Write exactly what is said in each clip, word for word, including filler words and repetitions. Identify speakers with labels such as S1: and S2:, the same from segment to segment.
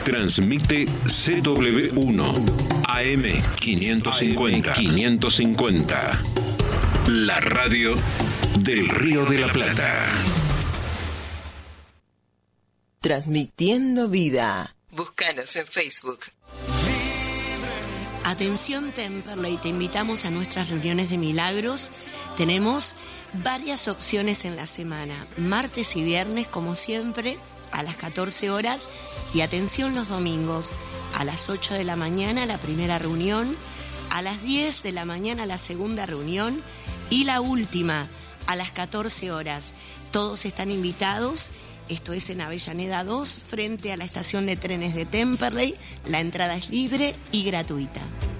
S1: Transmite C W uno A M quinientos cincuenta. quinientos cincuenta. La radio del Río de la Plata.
S2: Transmitiendo vida.
S3: Búscanos en Facebook.
S4: Atención Temperley, te invitamos a nuestras reuniones de milagros. Tenemos varias opciones en la semana, martes y viernes como siempre a las catorce horas, y atención los domingos a las ocho de la mañana la primera reunión, a las diez de la mañana la segunda reunión y la última a las catorce horas. Todos están invitados. Esto es en Avellaneda dos, frente a la estación de trenes de Temperley. La entrada es libre y gratuita.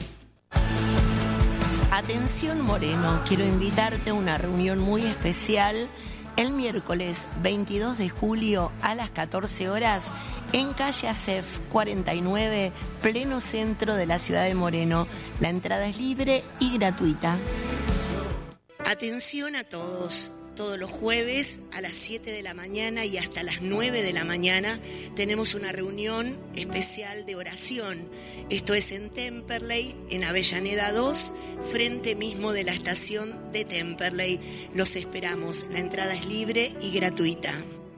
S4: Atención Moreno, quiero invitarte a una reunión muy especial el miércoles veintidós de julio a las catorce horas en calle Acef cuarenta y nueve, pleno centro de la ciudad de Moreno. La entrada es libre y gratuita. Atención a todos. Todos los jueves a las siete de la mañana y hasta las nueve de la mañana tenemos una reunión especial de oración. Esto es en Temperley, en Avellaneda dos, frente mismo de la estación de Temperley. Los esperamos. La entrada es libre y gratuita.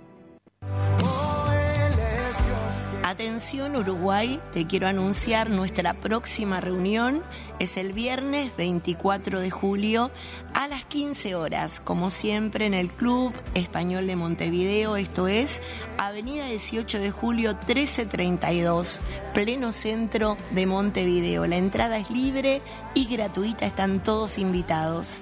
S4: Atención Uruguay, te quiero anunciar nuestra próxima reunión. Es el viernes veinticuatro de julio a las quince horas, como siempre en el Club Español de Montevideo. Esto es Avenida dieciocho de julio trece treinta y dos, pleno centro de Montevideo. La entrada es libre y gratuita, están todos invitados.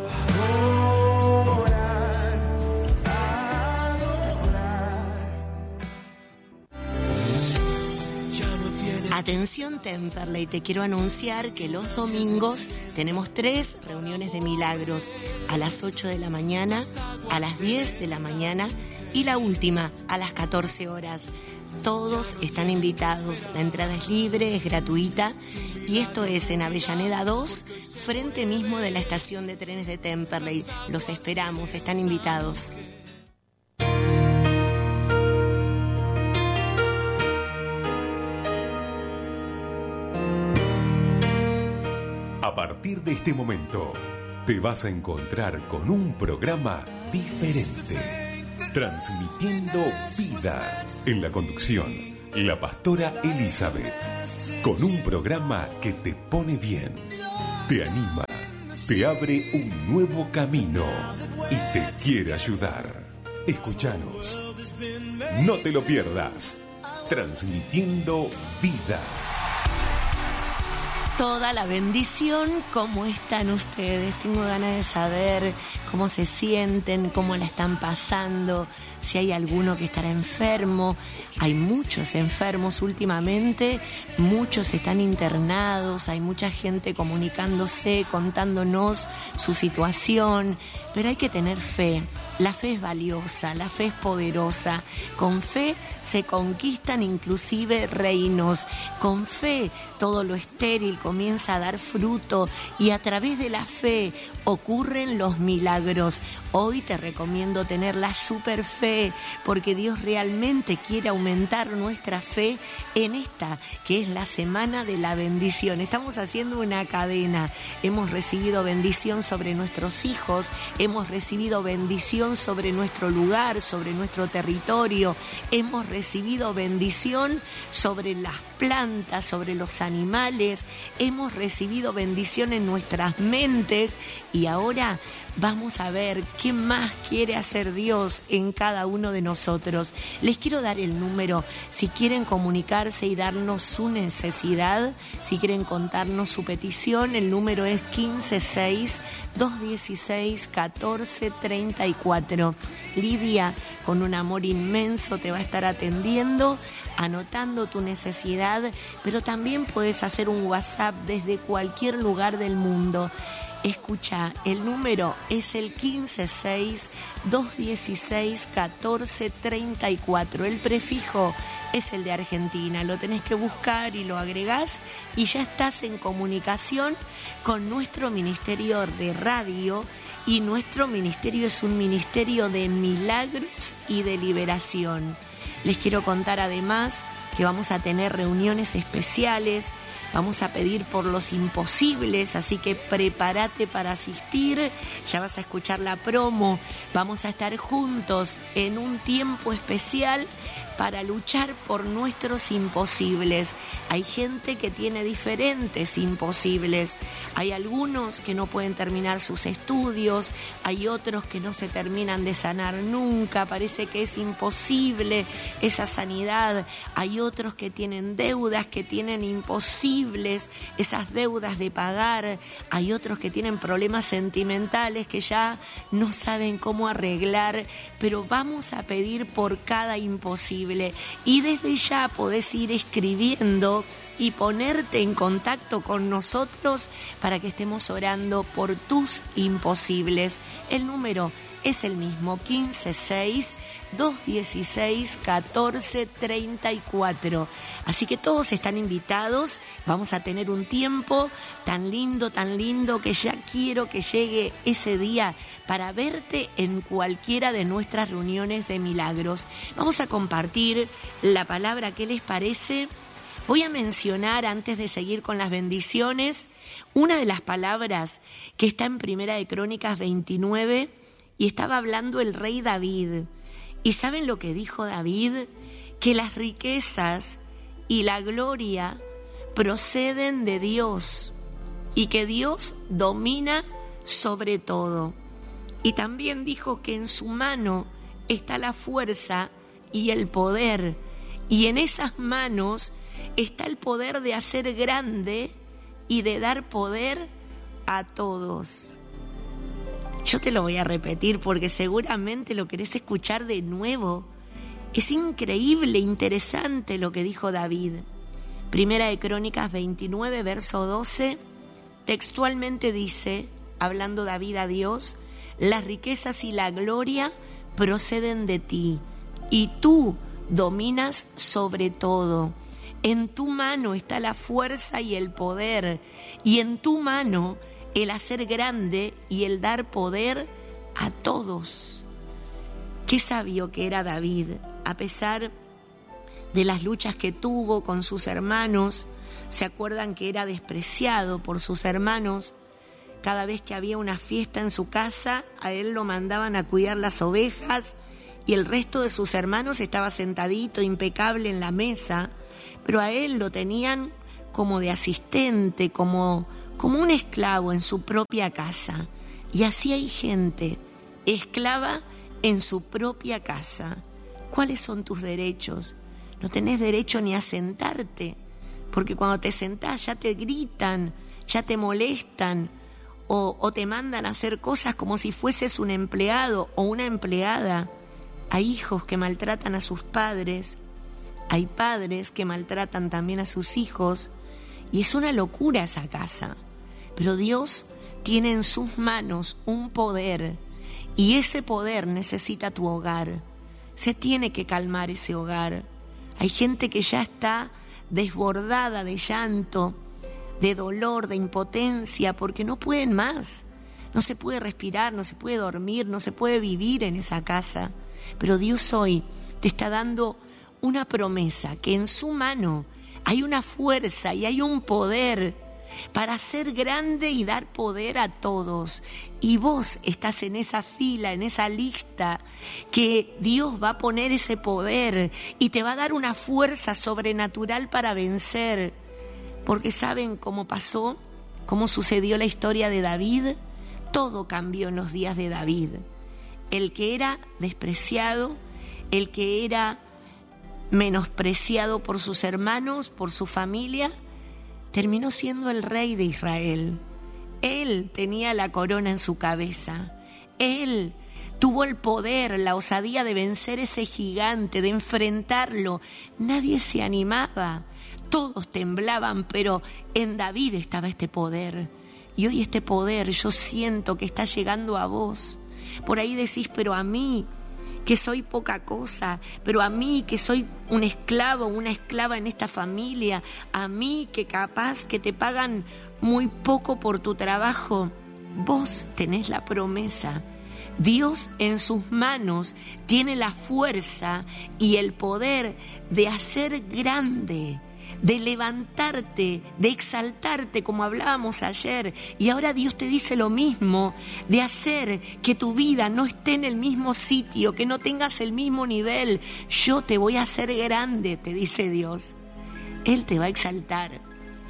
S4: Atención Temperley, te quiero anunciar que los domingos tenemos tres reuniones de milagros, a las ocho de la mañana, a las diez de la mañana y la última a las catorce horas. Todos están invitados, la entrada es libre, es gratuita, y esto es en Avellaneda dos, frente mismo de la estación de trenes de Temperley. Los esperamos, están invitados.
S5: A partir de este momento, te vas a encontrar con un programa diferente, transmitiendo vida. En la conducción, la pastora Elizabeth, con un programa que te pone bien, te anima, te abre un nuevo camino y te quiere ayudar. Escúchanos, no te lo pierdas, transmitiendo vida.
S4: Toda la bendición. ¿Cómo están ustedes? Tengo ganas de saber cómo se sienten, cómo la están pasando, si hay alguno que estará enfermo. Hay muchos enfermos últimamente, muchos están internados, hay mucha gente comunicándose, contándonos su situación, pero hay que tener fe. La fe es valiosa, la fe es poderosa. Con fe se conquistan inclusive reinos. Con fe todo lo estéril comienza a dar fruto y a través de la fe ocurren los milagros. Hoy te recomiendo tener la super fe, porque Dios realmente quiere aumentar nuestra fe en esta, que es la semana de la bendición. Estamos haciendo una cadena. Hemos recibido bendición sobre nuestros hijos, hemos recibido bendición sobre nuestro lugar, sobre nuestro territorio, hemos recibido bendición sobre las plantas, sobre los animales, hemos recibido bendición en nuestras mentes, y ahora vamos a ver qué más quiere hacer Dios en cada uno de nosotros. Les quiero dar el número, si quieren comunicarse y darnos su necesidad, si quieren contarnos su petición, el número es quince seis, dos dieciséis, catorce treinta y cuatro. Lidia, con un amor inmenso, te va a estar atendiendo, anotando tu necesidad, pero también puedes hacer un WhatsApp desde cualquier lugar del mundo. Escucha, el número es el quince seis, dos dieciséis, catorce treinta y cuatro. El prefijo es el de Argentina. Lo tenés que buscar y lo agregás y ya estás en comunicación con nuestro ministerio de radio. Y nuestro ministerio es un ministerio de milagros y de liberación. Les quiero contar además que vamos a tener reuniones especiales, vamos a pedir por los imposibles, así que prepárate para asistir, ya vas a escuchar la promo, vamos a estar juntos en un tiempo especial para luchar por nuestros imposibles. Hay gente que tiene diferentes imposibles, hay algunos que no pueden terminar sus estudios, hay otros que no se terminan de sanar nunca, parece que es imposible esa sanidad, hay otros que tienen deudas, que tienen imposibles esas deudas de pagar, hay otros que tienen problemas sentimentales que ya no saben cómo arreglar, pero vamos a pedir por cada imposible. Y desde ya podés ir escribiendo y ponerte en contacto con nosotros para que estemos orando por tus imposibles. El número es el mismo, quince seis, doscientos dieciséis, catorce treinta y cuatro. Así que todos están invitados, vamos a tener un tiempo tan lindo, tan lindo, que ya quiero que llegue ese día para verte en cualquiera de nuestras reuniones de milagros. Vamos a compartir la palabra, ¿qué les parece? Voy a mencionar, antes de seguir con las bendiciones, una de las palabras que está en Primera de Crónicas veintinueve, y estaba hablando el rey David. ¿Y saben lo que dijo David? Que las riquezas y la gloria proceden de Dios y que Dios domina sobre todo. Y también dijo que en su mano está la fuerza y el poder, y en esas manos está el poder de hacer grande y de dar poder a todos. Yo te lo voy a repetir porque seguramente lo querés escuchar de nuevo. Es increíble, interesante lo que dijo David. Primera de Crónicas veintinueve, verso doce, textualmente dice, hablando David a Dios, las riquezas y la gloria proceden de ti, y tú dominas sobre todo. En tu mano está la fuerza y el poder, y en tu mano el hacer grande y el dar poder a todos. Qué sabio que era David, a pesar de las luchas que tuvo con sus hermanos. ¿Se acuerdan que era despreciado por sus hermanos? Cada vez que había una fiesta en su casa, a él lo mandaban a cuidar las ovejas y el resto de sus hermanos estaba sentadito, impecable en la mesa, pero a él lo tenían como de asistente, como como un esclavo en su propia casa. Y así hay gente esclava en su propia casa. ¿Cuáles son tus derechos? No tenés derecho ni a sentarte, porque cuando te sentás ya te gritan, ya te molestan, o, o te mandan a hacer cosas como si fueses un empleado o una empleada. Hay hijos que maltratan a sus padres, hay padres que maltratan también a sus hijos, y es una locura esa casa. Pero Dios tiene en sus manos un poder, y ese poder necesita tu hogar. Se tiene que calmar ese hogar. Hay gente que ya está desbordada de llanto, de dolor, de impotencia, porque no pueden más. No se puede respirar, no se puede dormir, no se puede vivir en esa casa. Pero Dios hoy te está dando una promesa, que en su mano hay una fuerza y hay un poder para ser grande y dar poder a todos. Y vos estás en esa fila, en esa lista, que Dios va a poner ese poder y te va a dar una fuerza sobrenatural para vencer. Porque ¿saben cómo pasó? ¿Cómo sucedió la historia de David? Todo cambió en los días de David. El que era despreciado, el que era menospreciado por sus hermanos, por su familia, terminó siendo el rey de Israel. Él tenía la corona en su cabeza. Él tuvo el poder, la osadía de vencer ese gigante, de enfrentarlo. Nadie se animaba, todos temblaban, pero en David estaba este poder. Y hoy este poder yo siento que está llegando a vos. Por ahí decís, pero a mí, que soy poca cosa, pero a mí que soy un esclavo, una esclava en esta familia, a mí que capaz que te pagan muy poco por tu trabajo, vos tenés la promesa Dios en sus manos tiene la fuerza y el poder de hacer grande, de levantarte, de exaltarte, como hablábamos ayer. Y ahora Dios te dice lo mismo, de hacer que tu vida no esté en el mismo sitio, que no tengas el mismo nivel. Yo te voy a hacer grande, te dice Dios. Él te va a exaltar.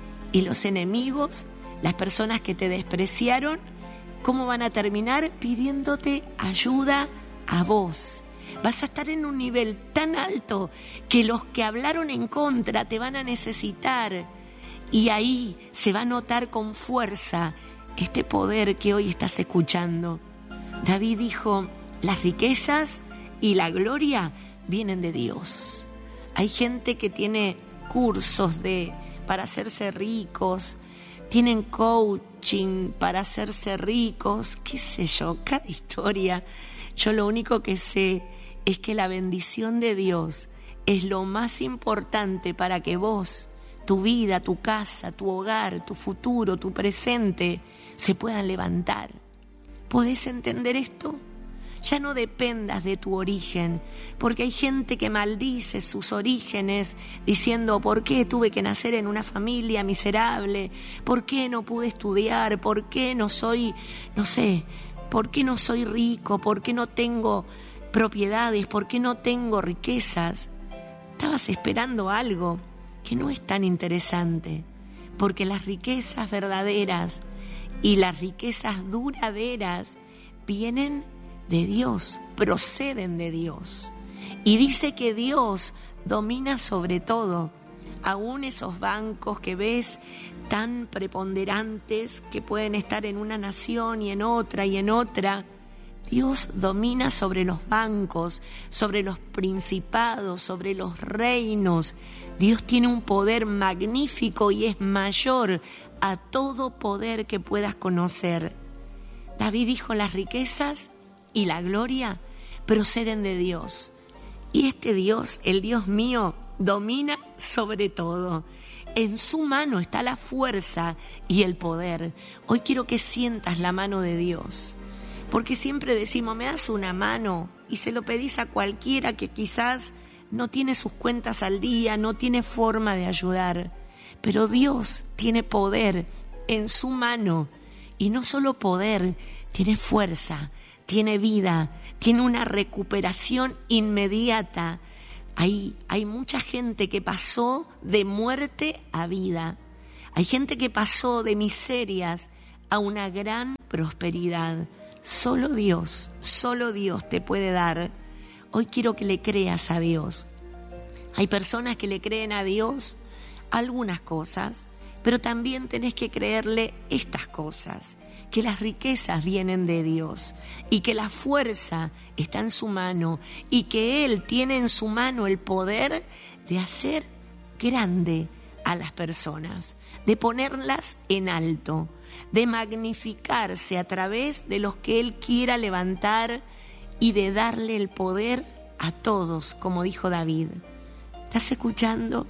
S4: Y los enemigos, las personas que te despreciaron, ¿cómo van a terminar? Pidiéndote ayuda a vos. Vas a estar en un nivel tan alto que los que hablaron en contra te van a necesitar. Y ahí se va a notar con fuerza este poder que hoy estás escuchando. David dijo, las riquezas y la gloria vienen de Dios. Hay gente que tiene cursos de, para hacerse ricos, tienen coaching para hacerse ricos, qué sé yo, cada historia. Yo lo único que sé es que la bendición de Dios es lo más importante para que vos, tu vida, tu casa, tu hogar, tu futuro, tu presente, se puedan levantar. ¿Podés entender esto? Ya no dependas de tu origen, porque hay gente que maldice sus orígenes diciendo, ¿por qué tuve que nacer en una familia miserable? ¿Por qué no pude estudiar? ¿Por qué no soy, no sé, por qué no soy rico? ¿Por qué no tengo propiedades? ¿Por qué no tengo riquezas? Estabas esperando algo que no es tan interesante, porque las riquezas verdaderas y las riquezas duraderas vienen de Dios, proceden de Dios. Y dice que Dios domina sobre todo, aún esos bancos que ves tan preponderantes que pueden estar en una nación y en otra y en otra. Dios domina sobre los bancos, sobre los principados, sobre los reinos. Dios tiene un poder magnífico y es mayor a todo poder que puedas conocer. David dijo, las riquezas y la gloria proceden de Dios. Y este Dios, el Dios mío, domina sobre todo. En su mano está la fuerza y el poder. Hoy quiero que sientas la mano de Dios. Porque siempre decimos, me das una mano, y se lo pedís a cualquiera que quizás no tiene sus cuentas al día, no tiene forma de ayudar. Pero Dios tiene poder en su mano, y no solo poder, tiene fuerza, tiene vida, tiene una recuperación inmediata. Hay, hay mucha gente que pasó de muerte a vida. Hay gente que pasó de miserias a una gran prosperidad. Solo Dios, solo Dios te puede dar. Hoy quiero que le creas a Dios. Hay personas que le creen a Dios algunas cosas, pero también tenés que creerle estas cosas, que las riquezas vienen de Dios y que la fuerza está en su mano y que Él tiene en su mano el poder de hacer grande a las personas, de ponerlas en alto, de magnificarse a través de los que Él quiera levantar y de darle el poder a todos, como dijo David. ¿Estás escuchando?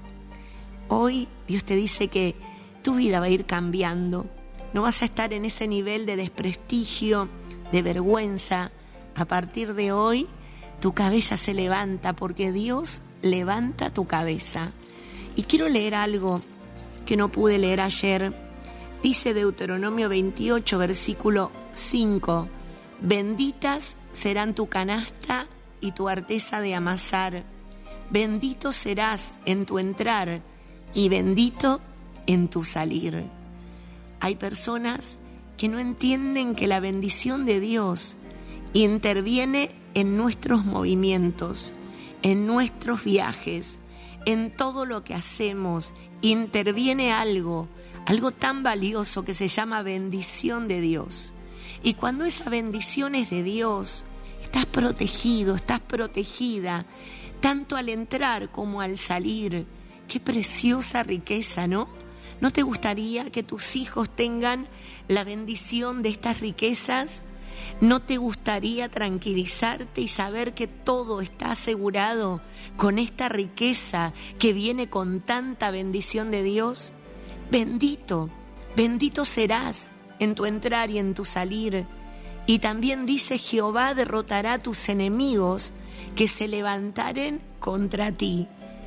S4: Hoy Dios te dice que tu vida va a ir cambiando. No vas a estar en ese nivel de desprestigio, de vergüenza. A partir de hoy, tu cabeza se levanta porque Dios levanta tu cabeza. Y quiero leer algo que no pude leer ayer. Dice Deuteronomio veintiocho, versículo cinco. Benditas serán tu canasta y tu arteza de amasar. Bendito serás en tu entrar y bendito en tu salir. Hay personas que no entienden que la bendición de Dios interviene en nuestros movimientos, en nuestros viajes, en todo lo que hacemos. Interviene algo, algo tan valioso que se llama bendición de Dios. Y cuando esa bendición es de Dios, estás protegido, estás protegida, tanto al entrar como al salir. Qué preciosa riqueza, ¿no? ¿No te gustaría que tus hijos tengan la bendición de estas riquezas? ¿No te gustaría tranquilizarte y saber que todo está asegurado con esta riqueza que viene con tanta bendición de Dios? Bendito, bendito serás en tu entrar y en tu salir. Y también dice: Jehová derrotará a tus enemigos que se levantaren contra ti.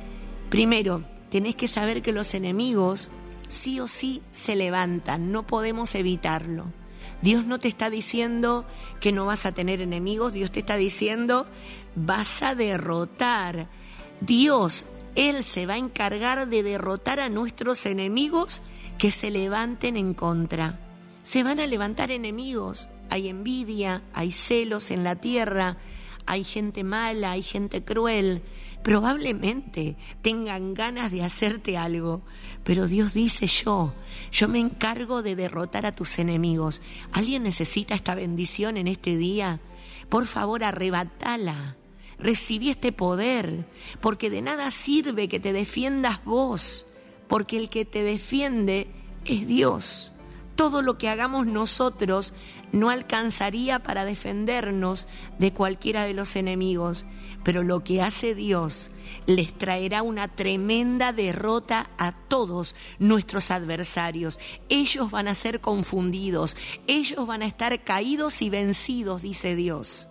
S4: Primero, tenés que saber que los enemigos sí o sí se levantan, no podemos evitarlo. Dios no te está diciendo que no vas a tener enemigos, Dios te está diciendo vas a derrotar. Dios, Él se va a encargar de derrotar a nuestros enemigos que se levanten en contra. Se van a levantar enemigos, hay envidia, hay celos en la tierra, hay gente mala, hay gente cruel. Probablemente tengan ganas de hacerte algo, pero Dios dice: yo, yo me encargo de derrotar a tus enemigos. ¿Alguien necesita esta bendición en este día? Por favor, arrebatala. Recibí este poder, porque de nada sirve que te defiendas vos, porque el que te defiende es Dios. Todo lo que hagamos nosotros no alcanzaría para defendernos de cualquiera de los enemigos, pero lo que hace Dios les traerá una tremenda derrota a todos nuestros adversarios. Ellos van a ser confundidos, ellos van a estar caídos y vencidos, dice Dios.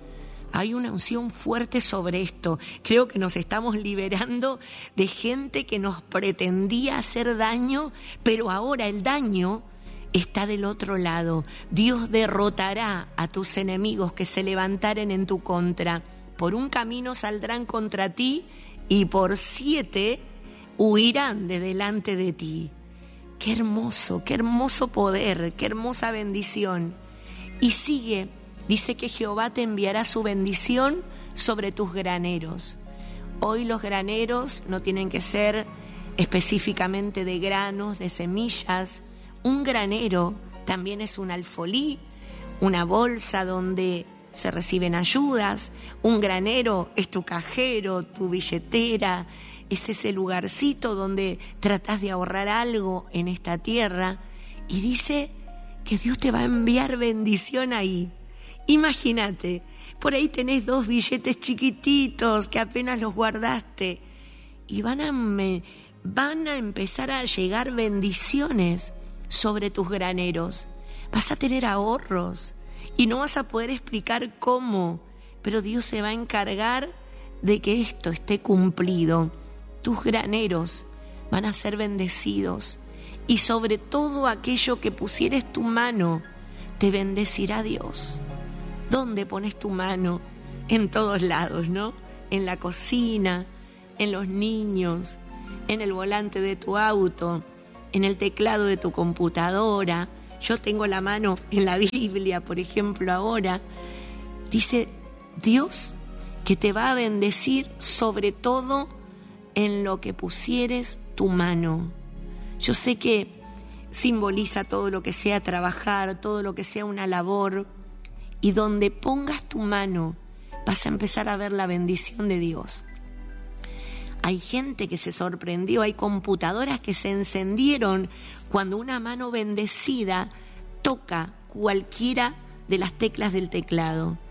S4: Hay una unción fuerte sobre esto. Creo que nos estamos liberando de gente que nos pretendía hacer daño, pero ahora el daño está del otro lado. Dios derrotará a tus enemigos que se levantaren en tu contra. Por un camino saldrán contra ti y por siete huirán de delante de ti. Qué hermoso, qué hermoso poder, qué hermosa bendición. Y sigue, dice que Jehová te enviará su bendición sobre tus graneros. Hoy los graneros no tienen que ser específicamente de granos, de semillas. Un granero también es un alfolí, una bolsa donde se reciben ayudas. Un granero es tu cajero, tu billetera, es ese lugarcito donde tratás de ahorrar algo en esta tierra. Y dice que Dios te va a enviar bendición ahí. Imagínate, por ahí tenés dos billetes chiquititos que apenas los guardaste y van a, me, van a empezar a llegar bendiciones sobre tus graneros. Vas a tener ahorros y no vas a poder explicar cómo, pero Dios se va a encargar de que esto esté cumplido. Tus graneros van a ser bendecidos y sobre todo aquello que pusieres tu mano te bendecirá Dios. ¿Dónde pones tu mano? En todos lados, ¿no? En la cocina, en los niños, en el volante de tu auto, en el teclado de tu computadora. Yo tengo la mano en la Biblia, por ejemplo, ahora. Dice Dios que te va a bendecir sobre todo en lo que pusieres tu mano. Yo sé que simboliza todo lo que sea trabajar, todo lo que sea una labor. Y donde pongas tu mano, vas a empezar a ver la bendición de Dios. Hay gente que se sorprendió, hay computadoras que se encendieron cuando una mano bendecida toca cualquiera de las teclas del teclado.